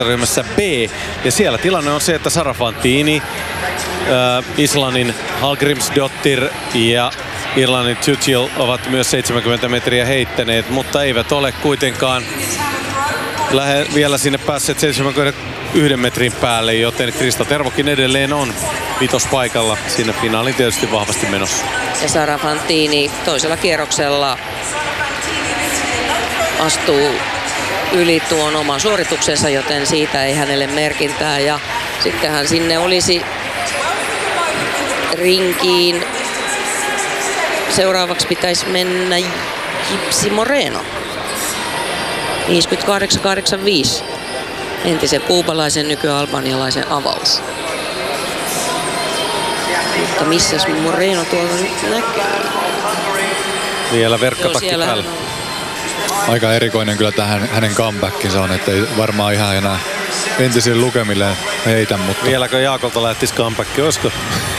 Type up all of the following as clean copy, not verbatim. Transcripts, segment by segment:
ryhmässä B. Ja siellä tilanne on se, että Sara Fantini, Islannin Hallgrímsdóttir ja Irlannin Tuchel ovat myös 70 metriä heittäneet, mutta eivät ole kuitenkaan vielä sinne päässeet 71 metrin päälle, joten Krista Tervokin edelleen on vitospaikalla siinä finaalin tietysti vahvasti menossa. Ja Sara Fantini toisella kierroksella astuu yli tuon oman suorituksensa, joten siitä ei hänelle merkintää. Ja sittenhän sinne olisi rinkiin. Seuraavaksi pitäisi mennä Gypsy Moreno. 58-85. Entisen kuubalaisen, nyky-albanialaisen avaus. Mutta missäs Moreno tuolla nyt näkyy? Vielä verkkatakki päällä. Aika erikoinen kyllä tähän hänen comebackinsa on, että ei varmaan ihan enää entisille lukemille heitä, mutta... Vieläkö Jaakolta lähtisi comeback, olisiko?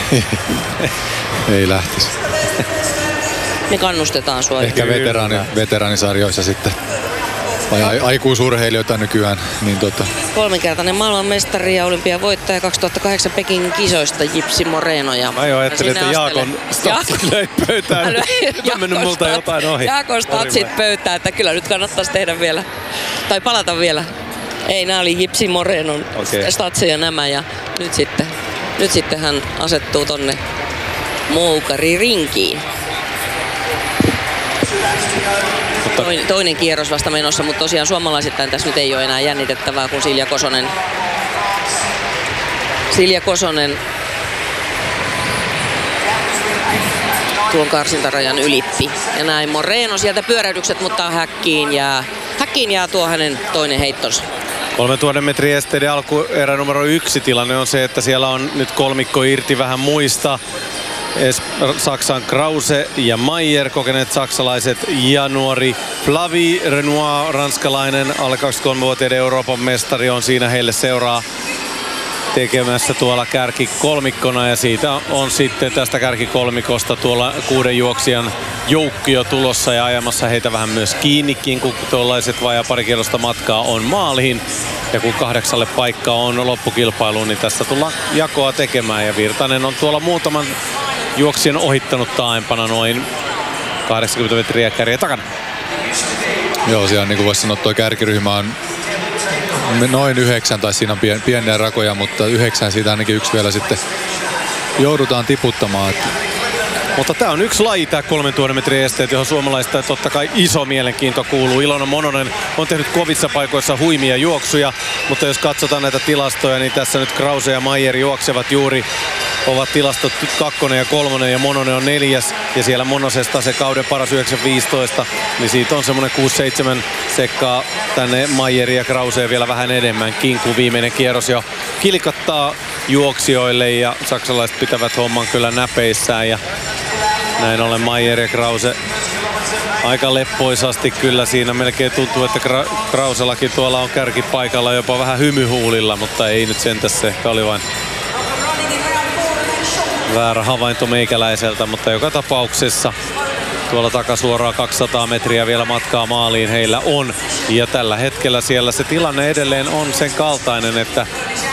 Ei lähtisi. Me kannustetaan sua. Ehkä veteraanisarjoissa sitten. Vai aikuisurheilijoita nykyään. Niin Kolminkertainen maailmanmestari ja olympiavoittaja 2008 Pekingin kisoista Gypsy Moreno. Ja mä jo ajattelin, että Jaakon statsit löi pöytään. On mennyt multa jotain ohi. Jaakon statsit pöytään, että kyllä nyt kannattaisi tehdä vielä. Tai palata vielä. Ei, nämä oli Gypsy Morenon statseja nämä. Ja nyt sitten hän asettuu tonne moukaririnkiin. Toinen kierros vasta menossa, mutta tosiaan suomalaisittain tässä nyt ei ole enää jännitettävää, kun Silja Kosonen tuon karsintarajan ylitti. Ja näin Moreno sieltä pyöräydykset, mutta häkkiin jää tuo hänen toinen heittonsa. 3000 metriä esteiden alkuerä numero 1 tilanne on se, että siellä on nyt kolmikko irti vähän muista. Saksan Krause ja Mayer, kokeneet saksalaiset, ja nuori Flavie Renoir, ranskalainen, alle 23-vuotiaiden Euroopan mestari, on siinä heille seuraa tekemässä tuolla kärkikolmikkona, ja siitä on sitten tästä kärkikolmikosta tuolla 6 juoksijan joukkio tulossa ja ajamassa heitä vähän myös kiinnikin, kun tuollaiset vajaa pari kierrosta matkaa on maaliin. Ja kun 8 paikkaa on loppukilpailuun, niin tässä tullaan jakoa tekemään, ja Virtanen on tuolla muutaman juoksijan ohittanut taaempana noin 80 metriä kärjen takana. Joo, siellä niin kuin voisi sanoa, tuo kärkiryhmä on noin 9, tai siinä on pieniä rakoja, mutta 9 siitä ainakin yksi vielä sitten joudutaan tiputtamaan. Mutta tämä on yksi laji, tämä 3000 metriä esteet, johon suomalaista totta kai iso mielenkiinto kuuluu. Ilona Mononen on tehnyt kovissa paikoissa huimia juoksuja, mutta jos katsotaan näitä tilastoja, niin tässä nyt Krause ja Mayer juoksevat juuri, ovat tilastot 2 ja 3 ja Mononen on 4. Ja siellä Monosesta se kauden paras 9.15, niin siitä on semmoinen 6-7 sekkaa tänne Mayeria ja Krauseen vielä vähän enemmänkin, kun viimeinen kierros jo kilkattaa juoksijoille, ja saksalaiset pitävät homman kyllä näpeissään, ja näin ollen Mayer ja Krause aika leppoisasti kyllä siinä. Melkein tuntuu, että Krausellakin tuolla on kärkipaikalla jopa vähän hymyhuulilla, mutta ei nyt sentäs, se ehkä oli vain väärä havainto meikäläiseltä, mutta joka tapauksessa tuolla takasuoraan 200 metriä vielä matkaa maaliin heillä on. Ja tällä hetkellä siellä se tilanne edelleen on sen kaltainen, että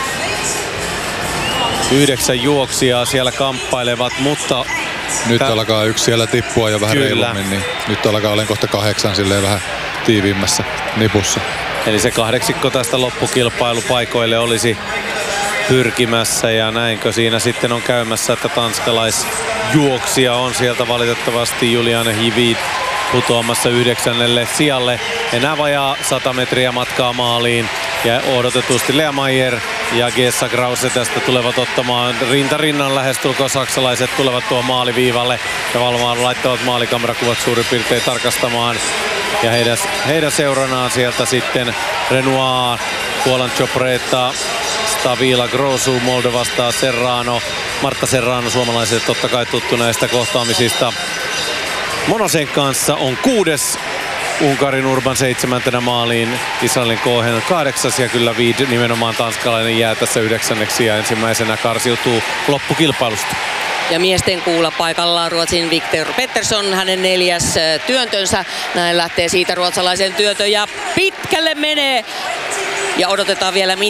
9 juoksijaa siellä kamppailevat, mutta nyt alkaa yksi siellä tippua jo vähän reilummin, niin nyt alkaa olemaan kohta 8 silleen vähän tiiviimmässä nipussa. Eli se 8 tästä loppukilpailupaikoille olisi pyrkimässä, ja näinkö siinä sitten on käymässä, että tanskalaisjuoksija on sieltä valitettavasti Juliane Hivit putoamassa 9. sijalle. Enää vajaa 100 metriä matkaa maaliin, ja odotetusti Lea Mayer ja Gesa Krause tästä tulevat ottamaan rintarinnan lähestulkoon. Saksalaiset tulevat tuon maaliviivalle ja valvomaan laittavat maalikamerakuvat suurin piirtein tarkastamaan. Ja heidän seuranaan sieltä sitten Renoir, Puolan Chopreta, Stavila Grosu, Moldovasta Serrano, Marta Serrano, suomalaisille totta kai tuttu näistä kohtaamisista. Monosen kanssa on 6. Unkarin Urban 7. maaliin, Israelin Cohen 8. ja kyllä Vid, nimenomaan tanskalainen, jää tässä 9. ja ensimmäisenä karsiutuu loppukilpailusta. Ja miesten kuulla paikallaan Ruotsin Victor Pettersson, hänen 4. työntönsä. Näin lähtee siitä ruotsalaisen työntö ja pitkälle menee. ja odotetaan vielä